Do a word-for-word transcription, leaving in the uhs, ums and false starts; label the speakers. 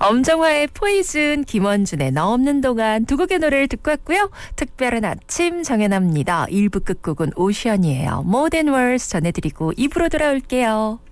Speaker 1: 엄정화의 포이즌, 김원준의 너 없는 동안 두 곡의 노래를 듣고 왔고요. 특별한 아침 정연합니다. 일 부 끝곡은 오션이에요. More Than Words 전해드리고 이 부로 돌아올게요.